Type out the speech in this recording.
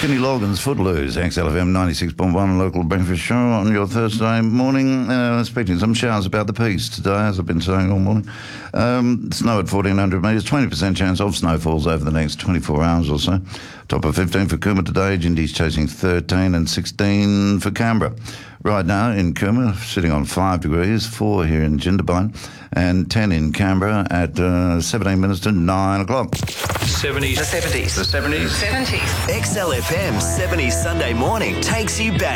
Kenny Loggins, Footloose, XLFM 96.1 local breakfast show on your Thursday morning. Expecting some showers about the piece today, as I've been saying all morning. Snow at 1,400 metres, 20% chance of snowfalls over the next 24 hours or so. Top of 15 for Cooma today, Jindy's chasing 13 and 16 for Canberra. Right now in Cooma, sitting on 5 degrees, 4 here in Jindabyne, and 10 in Canberra at 17 minutes to 9 o'clock. 70s. The 70s. The 70s. 70s. XLFM 70s Sunday morning takes you back